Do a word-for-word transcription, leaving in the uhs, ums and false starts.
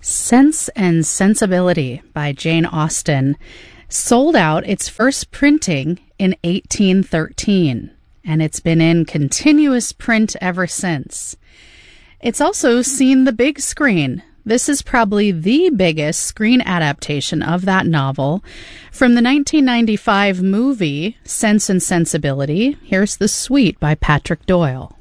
Sense and Sensibility by Jane Austen sold out its first printing in eighteen thirteen, and it's been in continuous print ever since. It's also seen the big screen. This is probably the biggest screen adaptation of that novel. From the nineteen ninety-five movie Sense and Sensibility, here's The Suite by Patrick Doyle.